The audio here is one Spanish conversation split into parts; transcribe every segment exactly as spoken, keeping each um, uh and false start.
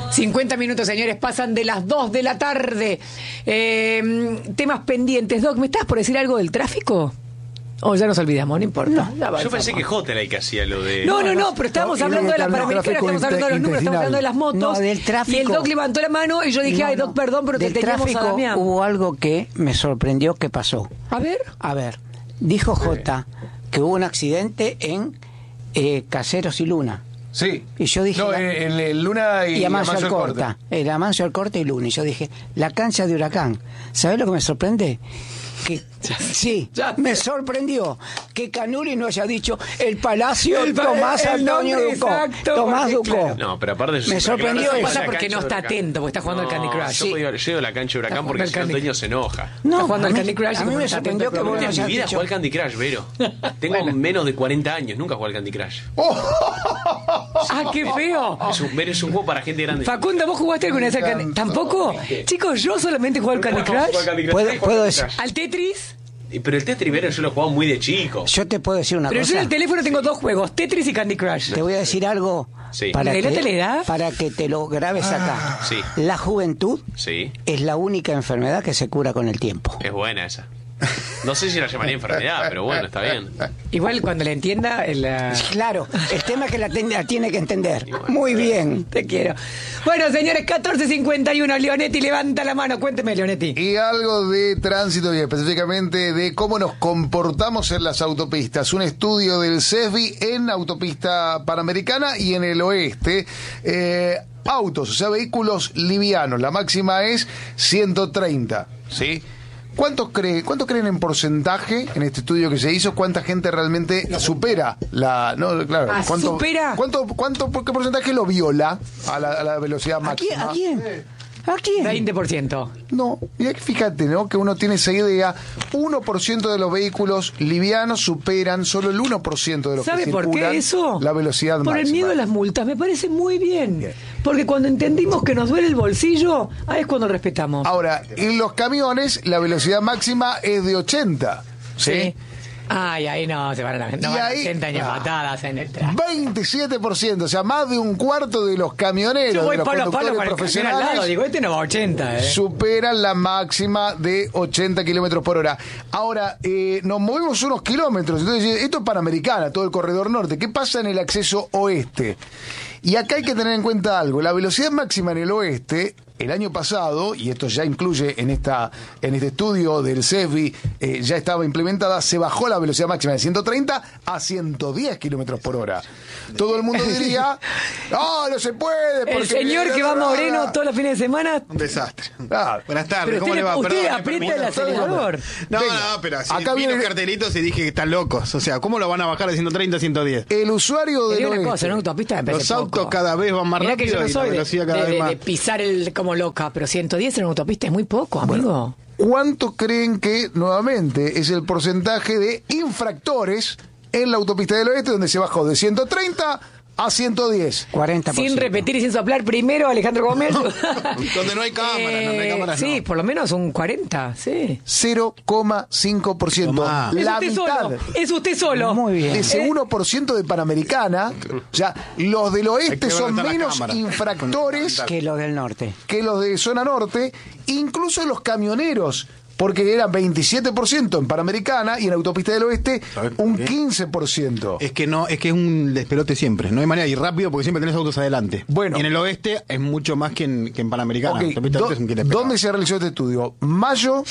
cincuenta minutos, señores, pasan de las dos de la tarde. Eh, temas pendientes. Doc, ¿me estás por decir algo del tráfico? O oh, ya nos olvidamos, no importa. No, yo pensé que Jota era el que hacía lo de... No, no, no, pero estábamos no, hablando de las Panamericanas, estamos hablando de los números, estamos hablando de las motos. No, del tráfico. Y el Doc levantó la mano y yo dije, no, ay, Doc, perdón, pero del te teníamos tráfico a Damián. Hubo algo que me sorprendió que pasó. A ver. A ver, dijo Jota que hubo un accidente en eh, Caseros y Luna. Sí. Y yo dije... No, la, el, el Luna y, y Amancio Amancio Alcorta. El Amancio Alcorta y Luna. Y yo dije, la cancha de Huracán. ¿Sabés lo que me sorprende? Que sí, ya, me sorprendió que Canuri no haya dicho el Palacio el, Tomás el Antonio Ducó. Tomás Ducó. Claro. No, pero aparte me sorprendió. Eso pasa porque no está atento, porque está jugando no, al Candy Crush. Yo sí. digo, llego a la cancha de Huracán porque el señor dueño se enoja. No, está jugando al Candy Crush. A mí me sorprendió que vos no hayas mi vida dicho. jugué al Candy Crush, Vero. Tengo bueno. menos de cuarenta años, nunca jugué al Candy Crush. Oh. ¡Ah, qué feo! Es un, Vero, es un juego para gente grande. Facundo, ¿vos jugaste alguna vez al Candy Crush? ¿Tampoco? Chicos, yo solamente jugué al Candy Crush. ¿Puedo, puedo decir? ¿Al Tetris? Pero el Tetris, Vero, yo lo jugaba muy de chico. Yo te puedo decir una Pero cosa. Pero yo en el teléfono tengo dos juegos, Tetris y Candy Crush. Te voy a decir algo sí. para, que, la edad? para que te lo grabes acá. Sí. La juventud sí. es la única enfermedad que se cura con el tiempo. Es buena esa. No sé si la llamaría enfermedad, pero bueno, está bien. Igual cuando la entienda... El, uh... Claro, el tema es que la, ten, la tiene que entender. Bueno, muy bien. Te quiero. Bueno, señores, catorce cincuenta y uno, Leonetti, levanta la mano. Cuénteme, Leonetti. Y algo de tránsito y específicamente de cómo nos comportamos en las autopistas. Un estudio del CESBI en autopista panamericana y en el oeste. Eh, autos, o sea, vehículos livianos. La máxima es ciento treinta, ¿sí? ¿Cuántos creen, cuánto creen en porcentaje en este estudio que se hizo? ¿Cuánta gente realmente supera la... No, claro, ah, ¿cuánto, ¿supera? ¿cuánto, cuánto, qué porcentaje lo viola a la, a la velocidad máxima? ¿A quién? ¿A quién? veinte por ciento. No, y fíjate, ¿no? Que uno tiene esa idea. uno por ciento de los vehículos livianos superan solo el uno por ciento de los ¿Sabe que por circulan qué eso? la velocidad por máxima. Por el miedo a las multas. Me parece muy bien. bien. Porque cuando entendimos que nos duele el bolsillo, ahí es cuando respetamos. Ahora, en los camiones la velocidad máxima es de ochenta. ¿Sí? ¿Sí? Ay, ahí no, se van a, no van ahí, ochenta años ah, patadas en el tráfico. veintisiete por ciento, o sea, más de un cuarto de los camioneros, yo voy de los palo, conductores palo, profesionales, al lado, digo, este no va a ochenta, ¿eh? superan la máxima de ochenta kilómetros por hora. Ahora, eh, nos movemos unos kilómetros, entonces esto es Panamericana, todo el corredor norte. ¿Qué pasa en el acceso oeste? Y acá hay que tener en cuenta algo. La velocidad máxima en el oeste, el año pasado, y esto ya incluye en esta en este estudio del CESBI, eh, ya estaba implementada, se bajó la velocidad máxima de ciento treinta a ciento diez kilómetros por hora. Todo el mundo diría, no, no se puede. Porque el señor que va a Moreno todos los fines de semana. Un desastre. Ah, buenas tardes, pero ¿cómo usted, le va? Usted Perdón, aprieta el acelerador. No, Venga, no, pero así acá vi viene los cartelitos y dije que están locos. O sea, ¿cómo lo van a bajar de ciento treinta a ciento diez? El usuario del una oeste. cosa, en una autopista me Los autos poco. cada vez van más Mirá rápido que yo no y la soy velocidad de, cada de, vez más. de pisar el como loca, pero ciento diez en una autopista es muy poco, amigo. Bueno, ¿cuánto creen que, nuevamente, es el porcentaje de infractores en la autopista del oeste, donde se bajó de ciento treinta a ciento diez? cuarenta por ciento. Sin repetir y sin soplar, primero Alejandro Gómez. Donde no hay cámaras, eh, no hay cámaras. Sí, no. por lo menos un cuarenta, sí. cero coma cinco por ciento. Tomá. Es La usted mitad. solo. Es usted solo. Muy bien. De ese uno por ciento de Panamericana, o sea, los del Hay oeste que son ver dónde está la menos cámara. infractores Que lo del norte. que los de zona norte, incluso los camioneros, porque eran veintisiete por ciento en Panamericana y en Autopista del Oeste ¿Sabes por un qué? quince por ciento. Es que no, es que es un despelote siempre. No hay manera de ir rápido porque siempre tenés autos adelante. Bueno. Y en el oeste es mucho más que en, que en Panamericana. Ok, Autopista del do- Oeste es un kilo de pecado. ¿dónde se realizó este estudio? Mayo,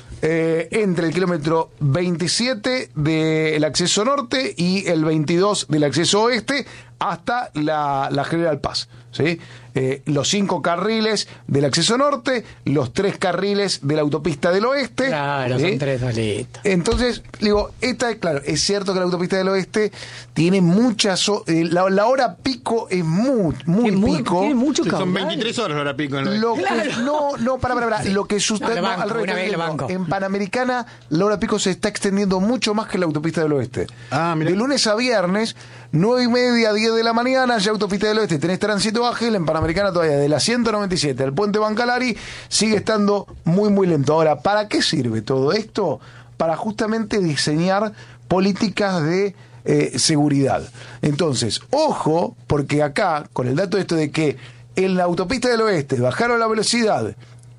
eh, entre el kilómetro veintisiete del acceso norte y el veintidós del acceso oeste hasta la, la General Paz, ¿sí? Eh, los cinco carriles del acceso norte, los tres carriles de la autopista del oeste. Claro, ¿sí? son tres solitos. Entonces, digo, esta es claro, es cierto que la autopista del oeste tiene muchas, ho- eh, la, la hora pico es muy, muy Tiene mu- pico. tiene mucho Sí, son caudal. veintitrés horas ahora pico en el Lo oeste. que, no, no, para, para, para. Lo que susta- No, lo no, banco, al revés, una vez lo no. banco. En Panamericana, la hora pico se está extendiendo mucho más que la autopista del oeste. Ah, mirá. De lunes a viernes, nueve y media, diez de la mañana, ya autopista del oeste, tenés tránsito ágil. En Panamericana todavía, de la ciento noventa y siete al puente Bancalari, sigue estando muy, muy lento. Ahora, ¿para qué sirve todo esto? Para justamente diseñar políticas de eh, seguridad. Entonces, ojo, porque acá, con el dato esto de que en la autopista del oeste bajaron la velocidad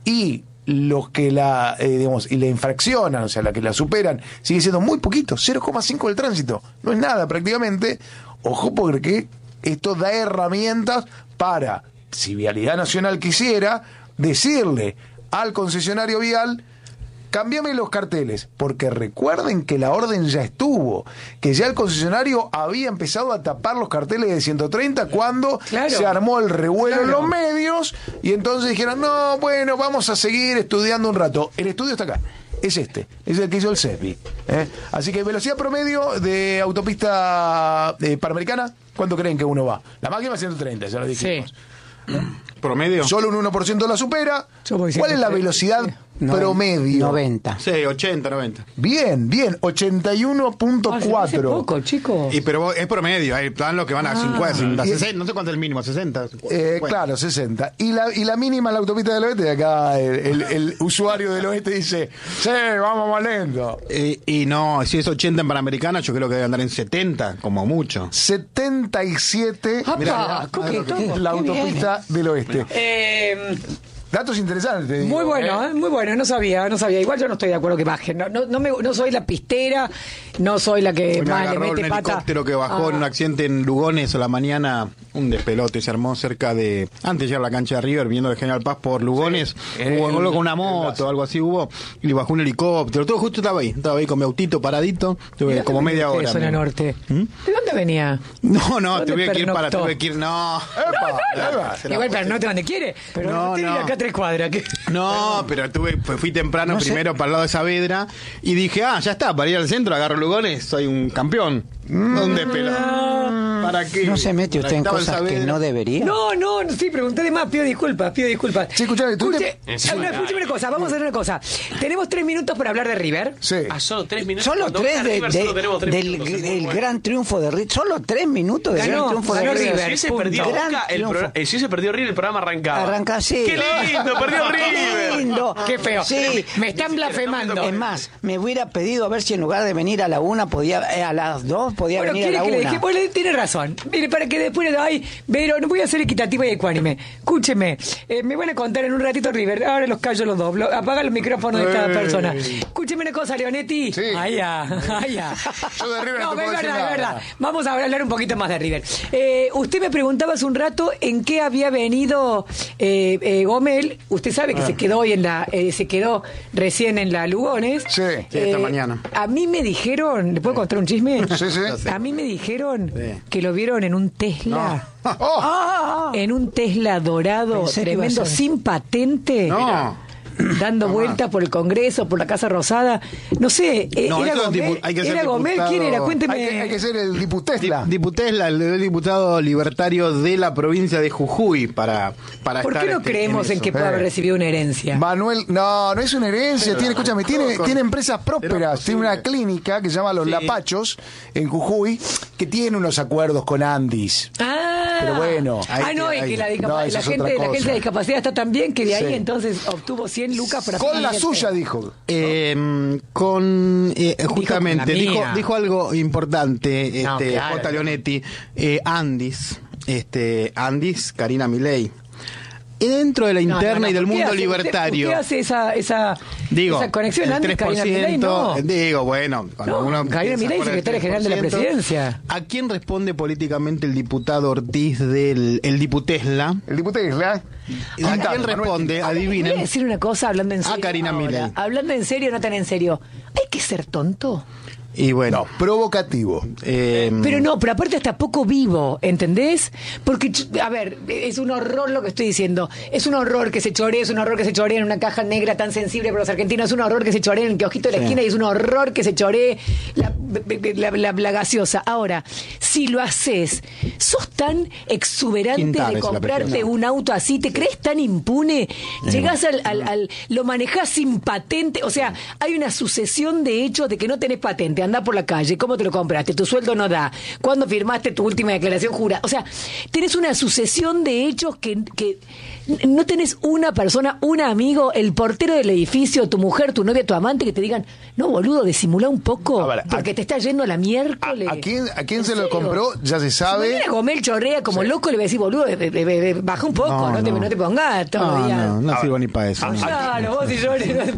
y los que la, eh, digamos, y la infraccionan, o sea, la que la superan, sigue siendo muy poquito, cero coma cinco del tránsito. No es nada prácticamente. Ojo, porque esto da herramientas para, si Vialidad Nacional quisiera, decirle al concesionario vial: cámbiame los carteles, porque recuerden que la orden ya estuvo, que ya el concesionario había empezado a tapar los carteles de ciento treinta cuando claro. se armó el revuelo claro. en los medios, y entonces dijeron, no, bueno, vamos a seguir estudiando un rato. El estudio está acá, es este, es el que hizo el C E S B I. ¿eh? Así que velocidad promedio de autopista eh, Panamericana, ¿cuánto creen que uno va? La máxima ciento treinta, ya lo dijimos. Sí. ¿Promedio? Solo un uno por ciento la supera. ¿Cuál es la velocidad promedio? noventa. Sí, ochenta, noventa. Bien, bien, ochenta y uno punto cuatro. Ah, poco, chicos. Y pero es promedio, hay plan los que van a Ah. cincuenta, sesenta, no sé cuánto es el mínimo, sesenta. Eh, Bueno. claro, sesenta. Y la, y la mínima en la autopista del oeste, de acá el, el, el usuario del oeste dice, sí, vamos más lento. Eh, y no, si es ochenta en Panamericana, yo creo que debe andar en setenta, como mucho. setenta y siete ¡Apa! Mirá, ¿Cómo que todo? la Qué autopista del oeste. Eh, Datos interesantes, te digo, muy bueno, ¿eh? ¿eh? Muy bueno, no sabía, no sabía. Igual yo no estoy de acuerdo que bajen. No, no, no, me, no soy la pistera, no soy la que Hoy me más le agarró un mete pata. helicóptero que bajó Ah. en un accidente en Lugones a la mañana, un despelote, se armó cerca de, antes de llegar a la cancha de River, viniendo de General Paz por Lugones, Sí, hubo el- algo con una el moto, brazo. algo así hubo, y bajó un helicóptero, todo justo estaba ahí, estaba ahí con mi autito paradito, tuve ¿De como dónde media venía hora. usted de zona amigo. norte? ¿Mm? ¿De dónde venía? No, no, ¿Dónde tuve que ir para, pernoctó? tuve que ir, no. ¡Epa! epa. Se la Igual, puse. pero no te donde quiere. Pero No, no, tiene no. acá a tres cuadras. ¿qué? No, pero tuve, fui, fui temprano No sé. primero para el lado de Saavedra y dije, ah, ya está, para ir al centro, agarro Lugones, soy un campeón. ¿Dónde pelo? ¿Para qué? No se mete usted en Estaba cosas que Saavedra. no debería. No, no, no, sí, pregunté de más, pido disculpas, pido disculpas. Sí, escuchame, tú Escuche, te- ah, no, escúcheme una cosa, vamos a hacer una cosa. Tenemos tres minutos para hablar de River. Sí. Ah, solo tres minutos. Solo Cuando tres gana de- River, de- solo tenemos tres del minutos, es muy el bueno. gran triunfo de River. Solo tres minutos del Ganó, gran triunfo de ganó River. River. Si se punto. perdió Gran Boca, el triunfo. pro- eh, si se perdió River, el programa arrancaba. Arranca así. ¡Qué lindo! ¡Perdió Qué River! lindo. Qué feo. Sí. Me están blasfemando. Es más, me hubiera pedido a ver si en lugar de venir a la una podía, eh, a las dos podía Bueno, venir a quiere la que le una. dije, bueno, tiene razón. Mire, para que después, ay, pero no voy a ser equitativa y ecuánime. Escúcheme, eh, me van a contar en un ratito River. Ahora los callo los dos. Lo- apaga los micrófonos de cada Ey. persona. Escúcheme una cosa, Leonetti. Sí. Ay, ya, ay, ya. Yo de River no No, te es puedo decir verdad, nada. es verdad. Vamos a hablar un poquito más de River. Eh, usted me preguntaba hace un rato en qué había venido eh, eh, Gomel. Usted sabe que se quedó hoy en la, eh, se quedó recién en la Lugones. Sí. Sí, esta mañana. A mí me dijeron, ¿le puedo contar un chisme? Sí, sí. A mí me dijeron Sí. que lo vieron en un Tesla. Oh, En un Tesla dorado, Pensé que iba a tremendo, ser. sin patente. No. Dando vueltas por el Congreso, por la Casa Rosada. No sé, eh, No, era eso es Gomel. dipu- hay que ser ¿Era Gomel? diputado. ¿Quién era? Cuénteme. hay, que, hay que ser el diputesla. Diputesla, el, el diputado libertario de la provincia de Jujuy para, para ¿Por estar qué no este, creemos en, eso. que pueda haber Eh. recibido una herencia? Manuel, no, no es una herencia, tiene, escúchame, tiene, con- tiene empresas prósperas, Pero tiene una posible. clínica que se llama Los Sí. Lapachos en Jujuy, que tiene unos acuerdos con Andis. Ah, Pero bueno. Ah, Hay no, que- es que hay- la, discapa- no, eso la es gente otra de la cosa. agencia de discapacidad está tan bien que de ahí Sí. entonces obtuvo cien lucas para Con la pagar el suya, viaje. dijo. Eh, con eh, justamente con la dijo, mía. dijo algo importante No, este claro. J. Leonetti, eh, Andis, este Andis, Karina Milei. Y dentro de la No, interna no, no, y del ¿por qué mundo hace- usted- libertario. ¿Usted hace esa, esa, Digo, esa conexión el antes, tres por Karina ciento, Milei? No. digo, bueno, cuando No, uno Karina piensa Milei, fuera del secretaria general de la tres por ciento, presidencia. ¿A quién responde políticamente el diputado Ortiz del el diputesla? El diputesla. ¿A quién responde? Voy a Adivinen. decir una cosa hablando en A serio. Karina ahora. Milei. Hablando en serio, no tan en serio. ¿Hay que ser tonto? Y bueno, No, provocativo. eh, Pero no, pero aparte está poco vivo, ¿entendés? Porque, ch- a ver, es un horror lo que estoy diciendo. Es un horror que se choree, es un horror que se choree en una caja negra tan sensible para los argentinos, es un horror que se choree en el kiosquito de la Sí. esquina y es un horror que se choree la, la, la- la gaseosa. Ahora, si lo haces, ¿sos tan exuberante Quintana de es la comprarte presión. un auto así? ¿Te crees tan impune? Llegás al, al, al- lo manejás sin patente. O sea, hay una sucesión de hechos de que no tenés patente. andás por la calle, cómo te lo compraste, tu sueldo no da, cuándo firmaste tu última declaración jurada. O sea, tenés una sucesión de hechos que, que no tenés una persona, un amigo, el portero del edificio, tu mujer, tu novia, tu amante, que te digan, no, boludo, disimulá un poco, ver, porque a, te está yendo a la miércoles. ¿A, a quién, a quién se serio? Lo compró? Ya se sabe. Si mañana Gomel chorrea como sí. loco, le voy a decir, boludo, be, be, be, be, baja un poco, no, no, te, no te pongas todos los días. No, no sirvo ni para eso. Claro, vos y yo.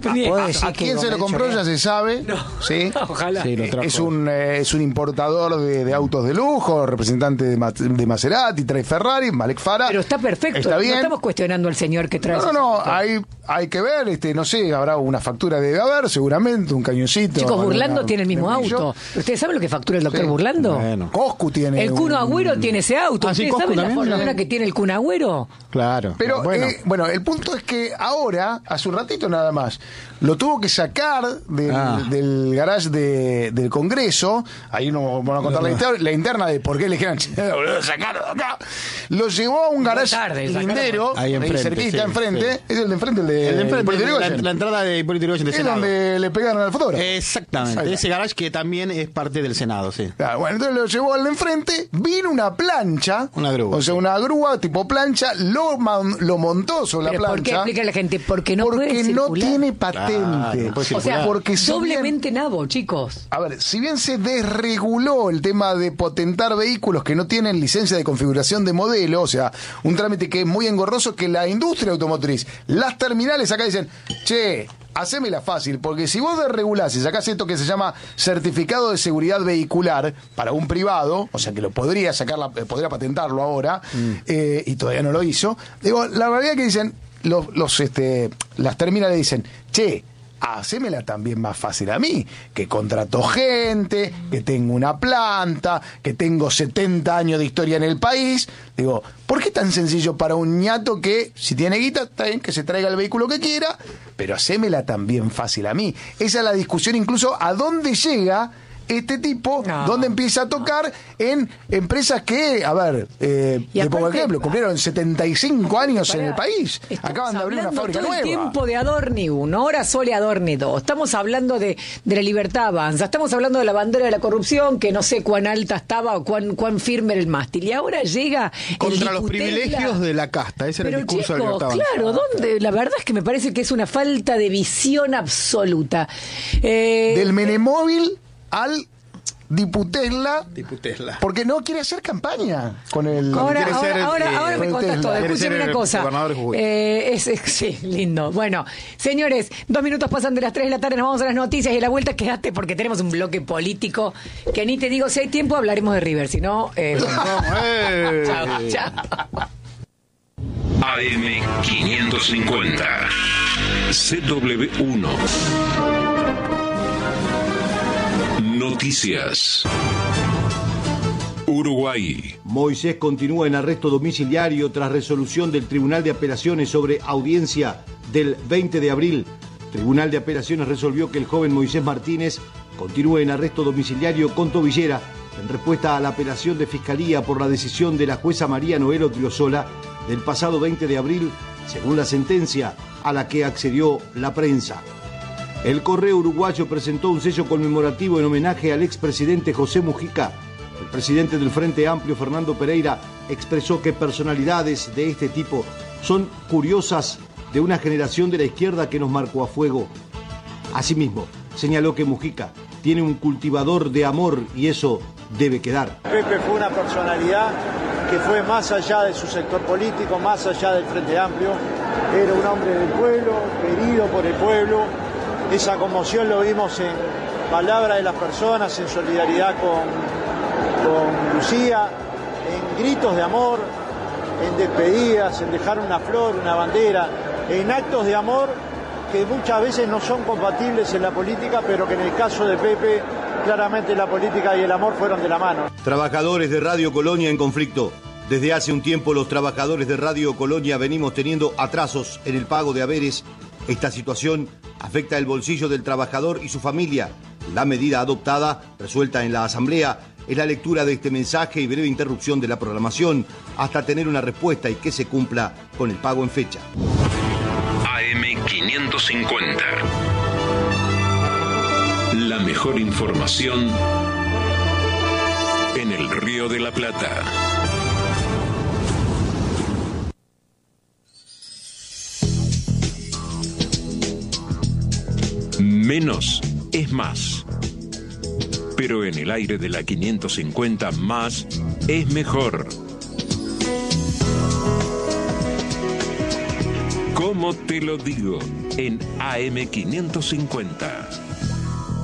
¿A, a quién se lo compró? Chorrea? Ya se sabe. No. ¿Sí? Ojalá. Sí, lo trajo. Es un, eh, es un importador de, de autos de lujo, representante de, Ma, de Maserati, trae Ferrari, Malek Farah. Pero está perfecto. Está bien. No estamos cuestionando al señor que trae. No, no, no. Hay, hay que ver, este, no sé, habrá una factura, debe haber, seguramente, un cañoncito. Chicos, Burlando tiene el mismo auto. ¿Ustedes saben lo que factura el doctor sí. Burlando? Bueno. Coscu tiene. El Kun Agüero un... tiene ese auto. ¿Ah, sí, ¿Ustedes saben también? la fortuna que tiene el Kun Agüero? Claro. Pero, bueno. Eh, bueno, el punto es que ahora, hace un ratito nada más, lo tuvo que sacar del, ah. del garage de, del Congreso. Ahí no van a contar la, inter, la interna de por qué le dijeron sacarlo de acá. Lo llevó a un garage tarde, lindero, ahí enfrente, cerquita, sí, enfrente. Sí. Es el de enfrente, el de, el de enfrente, el de la, la entrada de Hipólito Yrigoyen del es Senado. Donde le pegaron al fotógrafo. Exactamente. Ese garage que también es parte del Senado, sí. Claro, bueno, entonces lo llevó al de enfrente, vino una plancha. Una grúa. O sea, una grúa tipo plancha, lo, man, lo montó sobre ¿Pero la plancha. ¿Por qué explica a la gente? Porque no porque puede no circular. tiene patente. Claro, no o sea, porque doblemente si bien, nabo, chicos. A ver, si bien se desreguló el tema de potentar vehículos que no tienen licencia de configuración de modelo, o sea, un trámite que es muy engorroso, que la industria automotriz, las terminales acá dicen, che, hacémela fácil, porque si vos desregulás y sacás esto que se llama certificado de seguridad vehicular para un privado, o sea que lo podría sacar, la, podría patentarlo ahora, mm. eh, y todavía no lo hizo, digo, la realidad es que dicen, los, los este, las terminales dicen, che, hacémela también más fácil a mí, que contrato gente, que tengo una planta, que tengo setenta años de historia en el país. Digo, ¿por qué tan sencillo para un ñato que, si tiene guita, está bien que se traiga el vehículo que quiera, pero hacémela también fácil a mí? Esa es la discusión, incluso a dónde llega este tipo, no. donde empieza a tocar en empresas que, a ver, eh, de por ejemplo, cumplieron setenta y cinco años para, en el país. Acaban de abrir una fábrica todo nueva. El tiempo de Adorni uno, ahora Sole Adorni dos. Estamos hablando de, de la libertad avanza, estamos hablando de la bandera de la corrupción, que no sé cuán alta estaba o cuán, cuán firme era el mástil. Y ahora llega contra los privilegios de la casta. Ese era el discurso de la libertad avanza. Claro, ¿dónde? La verdad es que me parece que es una falta de visión absoluta. Eh, Del Menemóvil al Diputesla, Diputesla, porque no quiere hacer campaña con el. Ahora, quiere ahora, ser, ahora, eh, ahora me contás todo. Escúcheme una cosa. Eh, es, es, sí, lindo. Bueno, señores, dos minutos pasan de las tres de la tarde, nos vamos a las noticias y a la vuelta quedaste porque tenemos un bloque político que ni te digo, si hay tiempo hablaremos de River, si no. Eh, bueno. Chao, chao. A M quinientos cincuenta C W uno Noticias. Uruguay. Moisés continúa en arresto domiciliario tras resolución del Tribunal de Apelaciones sobre audiencia del veinte de abril. Tribunal de Apelaciones resolvió que el joven Moisés Martínez continúe en arresto domiciliario con tobillera en respuesta a la apelación de Fiscalía por la decisión de la jueza María Noel Odriozola del pasado veinte de abril, según la sentencia a la que accedió la prensa. El Correo Uruguayo presentó un sello conmemorativo en homenaje al expresidente José Mujica. El presidente del Frente Amplio, Fernando Pereira, expresó que personalidades de este tipo son curiosas de una generación de la izquierda que nos marcó a fuego. Asimismo, señaló que Mujica tiene un cultivador de amor y eso debe quedar. Pepe fue una personalidad que fue más allá de su sector político, más allá del Frente Amplio. Era un hombre del pueblo, querido por el pueblo. Esa conmoción lo vimos en palabras de las personas, en solidaridad con, con Lucía, en gritos de amor, en despedidas, en dejar una flor, una bandera, en actos de amor que muchas veces no son compatibles en la política, pero que en el caso de Pepe, claramente la política y el amor fueron de la mano. Trabajadores de Radio Colonia en conflicto. Desde hace un tiempo los trabajadores de Radio Colonia venimos teniendo atrasos en el pago de haberes. Esta situación afecta el bolsillo del trabajador y su familia. La medida adoptada, resuelta en la Asamblea, es la lectura de este mensaje y breve interrupción de la programación hasta tener una respuesta y que se cumpla con el pago en fecha. A M quinientos cincuenta La mejor información en el Río de la Plata. Menos es más. Pero en el aire de la quinientos cincuenta, más es mejor. ¿Cómo te lo digo? En A M quinientos cincuenta.